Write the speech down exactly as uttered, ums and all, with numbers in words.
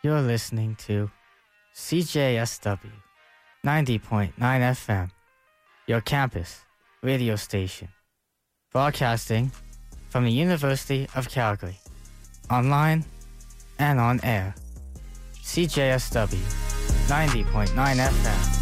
You're listening to C J S W ninety point nine F M, your campus radio station, broadcasting from the University of Calgary, online and on air. C J S W ninety point nine F M.